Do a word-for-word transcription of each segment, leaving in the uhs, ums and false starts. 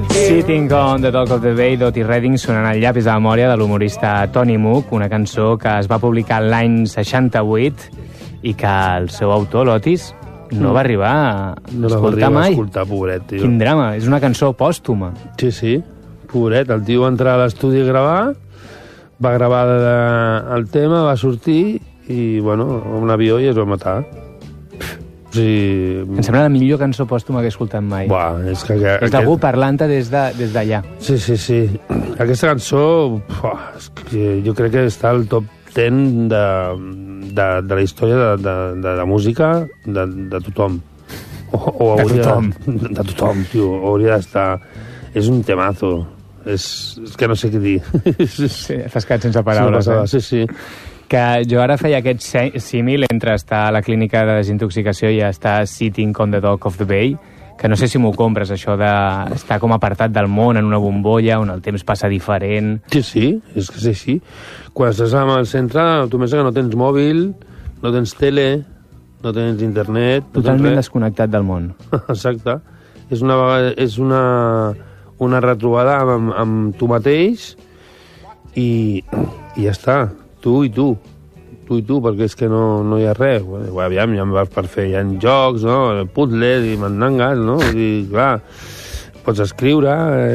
Sitting on the Dock of the Bay d'Otis Redding sonant el llapis de memòria de l'humorista Tony Mook, una cançó que es va publicar l'any seixanta-vuit i que el seu autor, l'Otis, no va arribar a no escoltar va mai. A escoltar, pobret, tio. Quin drama, és una cançó pòstuma. Sí, sí, pobret, el tio va entrar a l'estudi a gravar, va gravar el tema, va sortir i, bueno, un avió i es va matar. O sigui... Em sembla la millor cançó pòstuma que he escoltat mai. Buah, és que... que és d'algú aquest... parlant-te des d'allà. De, des sí, sí, sí. Aquesta cançó, buah, és que jo crec que està al top deu de, de, de la història de, de, de la música de, de tothom. O, o de tothom. De, de tothom, tio. Hauria d'estar... És un temazo. És, és que no sé què dir. Sí, fas quedat sense paraules, sí, eh? Sí, sí. Que jo ara feia aquest símil entre estar a la clínica de desintoxicació i estar sitting on the dock of the bay, que no sé si m'ho compres, això d'estar com apartat del món, en una bombolla, on el temps passa diferent... Sí, sí, és que és així. Quan estàs al centre, tu penses que no tens mòbil, no tens tele, no tens internet... No Totalment tens desconnectat del món. Exacte. És una, és una, una retrobada amb, amb tu mateix i, i ja està. Tu i tu, tu i tu, perquè és que no, no hi ha res. Bueno, aviam, ja em vas per fer, hi ha jocs, no? Puzzles i mandangas, no? Vull dir, clar, pots escriure,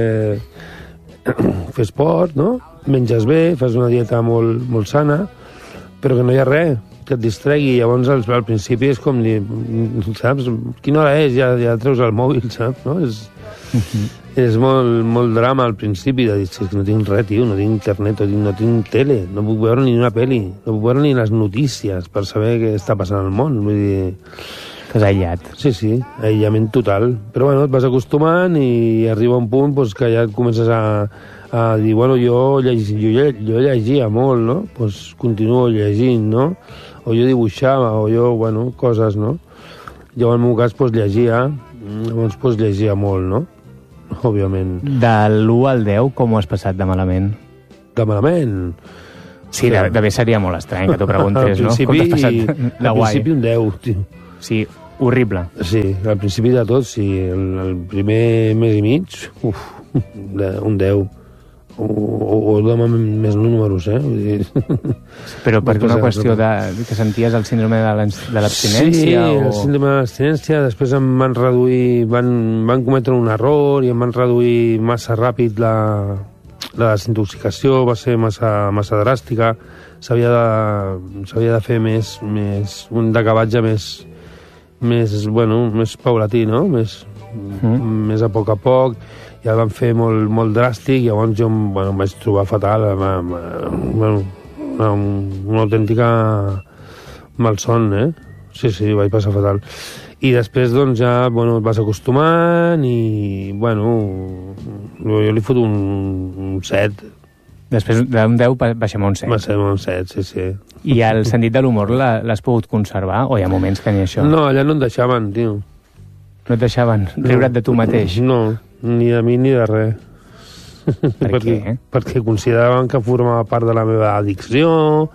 eh, fer esport, no? Menges bé, fas una dieta molt, molt sana, però que no hi ha res que et distregui. Llavors, al, al principi és com dir, saps? Quina hora és? Ja, ja treus el mòbil, saps? No? És... Uh-huh. És molt, molt drama al principi de dir, que no tinc res, tio, no tinc internet, no tinc, no tinc tele, no puc veure ni una pel·li, no puc veure ni les notícies per saber què està passant al món. Vull dir... Estàs aïllat. Sí, sí, aïllament total. Però bueno, et vas acostumant i arriba un punt pues, que ja et comences a, a dir, bueno, jo, lleg, jo, jo llegia molt, no? Pues continuo llegint, no? O jo dibuixava, o jo, bueno, coses, no? Jo, en el meu cas, pues, llegia, llavors, pues, llegia molt, no? Òbviament. De l'u al deu, com ho has passat de malament? De malament? Sí, de, de bé seria molt estrany que t'ho preguntés, no? Com t'has passat de guai? Al principi un deu, tio. Sí, horrible. Sí, al principi de tot, sí. El, el primer mes i mig, uf, un deu. O, o, o demà més números, eh? Vull dir... Però per una qüestió de, que senties el síndrome de l'abstinència? Sí, o... el síndrome de l'abstinència. Després em van reduir, van, van cometre un error i em van reduir massa ràpid la, la desintoxicació, va ser massa, massa dràstica. S'havia de, s'havia de fer més, més un decabatge més, més, bueno, més paulatí, no? Més, mm. més a poc a poc. Ja el van fer molt, molt dràstic, llavors jo bueno, em vaig trobar fatal, amb, amb, bueno, amb una autèntica malson, eh? Sí, sí, vaig passar fatal. I després, doncs, ja bueno, et vas acostumant i, bueno, jo li foto un, un set. Després d'un deu baixem a un set. Baixem a un set, sí, sí. I el sentit de l'humor l'has pogut conservar? O hi ha moments que ni això? No, allà no et deixaven, tio. No et deixaven riure't de tu mateix? No, ni de mi ni de res. Per perquè, què? Perquè consideraven que formava part de la meva addicció.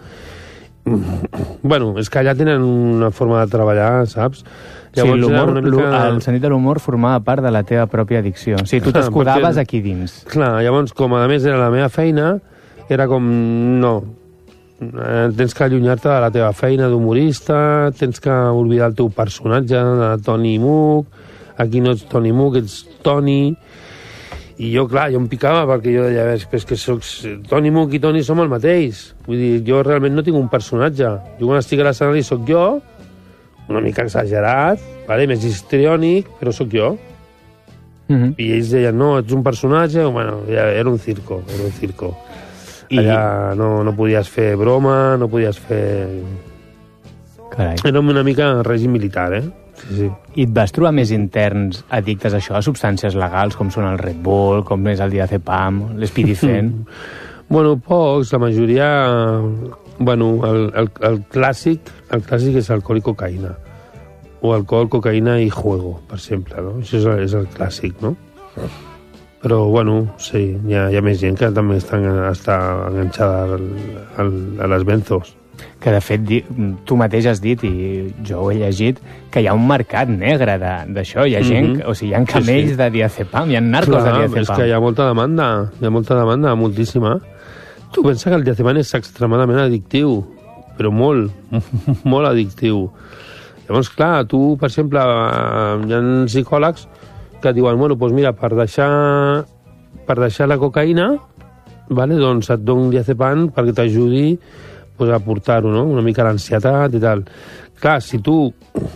Bueno, és que allà tenen una forma de treballar, saps? Llavors, sí, l'humor, mica... el sentit de l'humor formava part de la teva pròpia addicció. O sigui, tu t'escudaves perquè... aquí dins. Clar, llavors, com a més era la meva feina, era com, no, tens que allunyar-te de la teva feina d'humorista, tens que oblidar el teu personatge de Tony Mook, aquí no ets Tony Mook, ets Tony... I jo, clar, jo em picava perquè jo deia, és que soc... Tony Mook i Tony som el mateix. Vull dir, jo realment no tinc un personatge. Jo quan estic a l'escenari soc jo, una mica exagerat, vale? Més histriònic, però sóc jo. Mm-hmm. I ells deien, no, ets un personatge... Bueno, ja, era un circo, era un circo. I... Allà no, no podies fer broma, no podies fer... Carai. Era una mica règim militar, eh? Sí, sí. I et vas trobar més interns addictes a això, a substàncies legals, com són el Red Bull, com és el diazepam, l'Spidifen? Bueno, pocs, la majoria... Bueno, el, el, el clàssic el clàssic és alcohol i cocaïna. O alcohol, cocaïna i juego, per exemple, no? Això és el, és el clàssic, no? Però, bueno, sí, hi ha, hi ha més gent que també està, està enganxada al, al, a les benzos. Que, de fet, di, tu mateix has dit, i jo ho he llegit, que hi ha un mercat negre d'això. Hi ha gent, mm-hmm. o sigui, hi ha camells sí, sí. de diazepam, hi ha narcos Clar, de diazepam. És que hi ha molta demanda, hi ha molta demanda, moltíssima. Tu pensa que el diazepam és extremadament addictiu, però molt, molt addictiu. Llavors, clar, tu, per exemple, hi ha psicòlegs que diuen, bueno, doncs mira, per deixar, per deixar la cocaïna, vale, doncs et dono un diazepam perquè t'ajudi pues, a portar-ho, no? Una mica l'ansietat i tal. Clar, si tu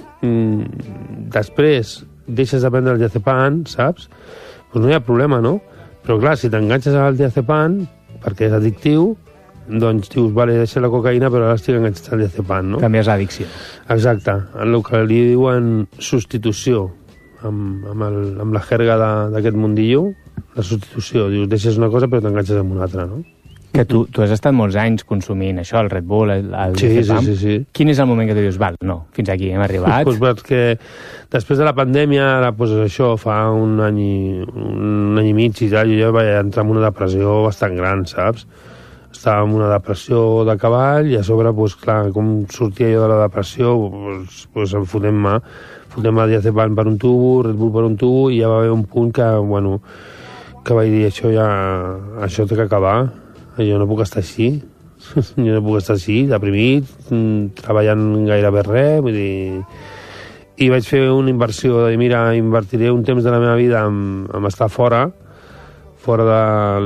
mm, després deixes de prendre el diazepam, saps? Pues no hi ha problema, no? Però clar, si t'enganxes al diazepam, perquè és addictiu, doncs dius, vale, deixa la cocaïna, però ara estic enganxat al diazepam, no? Canvies l'addicció. Exacte, en el que li diuen substitució, amb, amb, el, amb la jerga d'aquest mundillo, la substitució. Dius, deixes una cosa però t'enganxes amb una altra, no? Que tu, tu has estat molts anys consumint això, el Red Bull, el, el sí, diazepam. Sí, sí, sí. Quin és el moment que tu dius, val, no, fins aquí hem arribat? Pues perquè després de la pandèmia, ara, pues això, fa un any, i, un any i mig i tal, jo ja vaig entrar en una depressió bastant gran, saps? Estava en una depressió de cavall i a sobre, pues, clar, com sortia jo de la depressió, pues, pues em fotem-me, fotem-me diazepam per un tubo, Red Bull per un tubo, i ja va haver un punt que, bueno, que vaig dir, això ja, això té que acabar. Jo no puc estar així, jo no puc estar així, deprimit, treballant gairebé res, vull dir... I vaig fer una inversió de dir, mira, invertiré un temps de la meva vida en, en estar fora, fora del...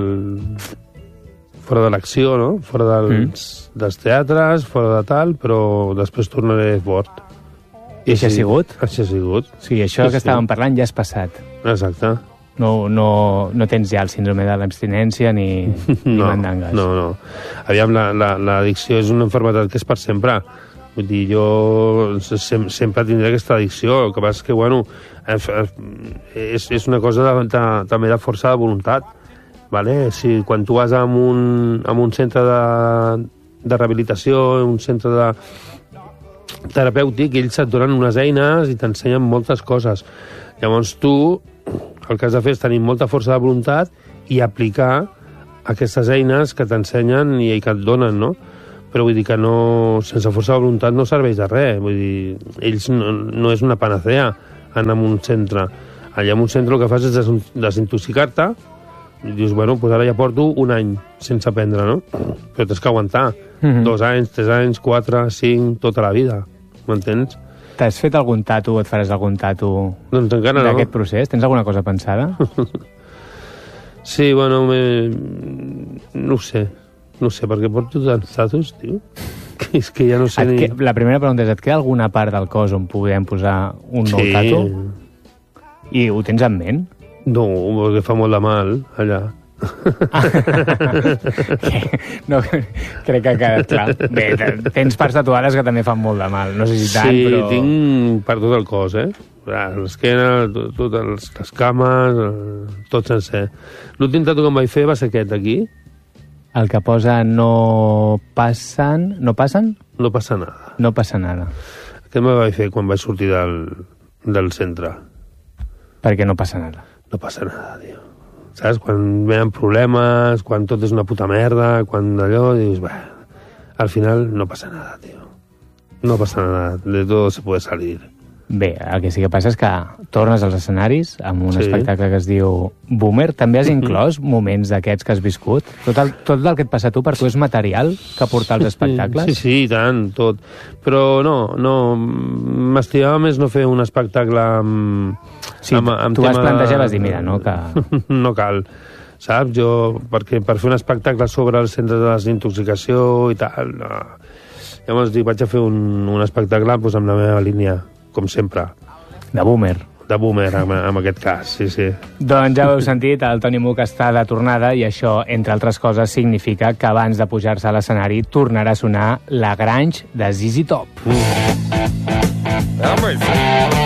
fora de l'acció, no? Fora dels, mm. dels teatres, fora de tal, però després tornaré fort. I això ha sigut? Això ha sigut. O sigui, això sí, que estàvem sí. parlant ja és passat. Exacte. No, no, no tens ja el síndrome de l'abstinència ni, ni no, mandangues. No, no. Aviam, l'addicció la, la, és una malaltia que és per sempre. Vull dir, jo sem, sempre tindré aquesta addicció. El que passa és que, bueno, és, és una cosa de, de, també de força de voluntat. Vale? Si quan tu vas a un, a un centre de, de rehabilitació, un centre de terapèutic, ells et donen unes eines i t'ensenyen moltes coses. Llavors tu el que has de fer és tenir molta força de voluntat i aplicar aquestes eines que t'ensenyen i que et donen, no? Però vull dir que no, sense força de voluntat no serveix de res. Vull dir, ells no, no és una panacea anar a un centre. Allà en un centre el que fas és des, desintoxicar-te i dius, bueno, doncs ara ja porto un any sense prendre, no? Però tens que aguantar. Mm-hmm. Dos anys, tres anys, quatre, cinc, tota la vida. M'entens? T'has fet algun tatu o et faràs algun tatu doncs encara no. d'aquest procés? Tens alguna cosa pensada? Sí, bueno, me... no ho sé. No ho sé, perquè porto tants tatus, tio, que és que ja no sé ni... Que... La primera pregunta és, et queda alguna part del cos on podem posar un nou sí. tatu? I ho tens en ment? No, perquè fa molt de mal, allà. No, crec que ha quedat clar. Bé, tens parts tatuades que també fan molt de mal, no sé si tant, sí, però... Sí, tinc per tot el cos, eh? L'esquena, totes les cames, tot sencer. L'últim tatu que em vaig fer va ser aquest aquí. El que posa no passen... No passen? No passa nada. No passa nada. Aquest me vaig fer quan vaig sortir del, del centre. Perquè no passa nada. No passa nada, tio. Saps? Quan venen problemes, quan tot és una puta merda, quan allò, dius, bé, al final no passa nada, tio. No passa nada, de todo se puede salir. Bé, el que sí que passa és que tornes als escenaris amb un sí. espectacle que es diu Boomer. També has inclòs moments d'aquests que has viscut? Tot el, tot el que et passa a tu per tu és material que porta als espectacles? Sí, sí, sí, tant, tot. Però no, no, m'estimava més no fer un espectacle amb... Sí, amb, amb tu vas plantejar, vas dir, mira, no, que... no cal, saps? Jo, perquè per fer un espectacle sobre el centre de desintoxicació i tal, no. Llavors dic, vaig a fer un, un espectacle doncs, amb la meva línia, com sempre. De Boomer. De Boomer, en, en aquest cas, sí, sí. Doncs ja ho heu sentit, el Toni Much està de tornada i això, entre altres coses, significa que abans de pujar-se a l'escenari tornarà a sonar La Grange de Z Z Top. Mm.